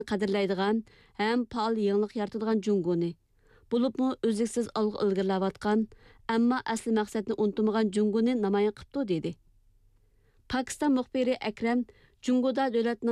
qadrlaydigan ham faol yangilik yaratadigan Jungoni, bo'libmi o'zliksiz olg'a ilgarilayotgan, ammo asli maqsadni unutmagan Jungoni namoyon qilibdi dedi. Pakiston muxbiri Akram Jungoda davlatning